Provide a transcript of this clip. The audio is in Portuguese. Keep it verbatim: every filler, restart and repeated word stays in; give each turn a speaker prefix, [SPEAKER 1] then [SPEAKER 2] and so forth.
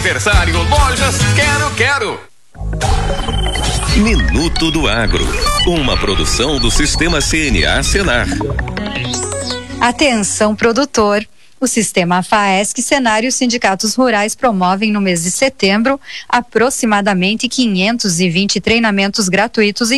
[SPEAKER 1] aniversário Lojas Quero Quero.
[SPEAKER 2] Minuto do Agro, uma produção do Sistema C N A Senar.
[SPEAKER 3] Atenção, produtor. O Sistema FAESC, Senar e os sindicatos rurais promovem no mês de setembro aproximadamente quinhentos e vinte treinamentos gratuitos em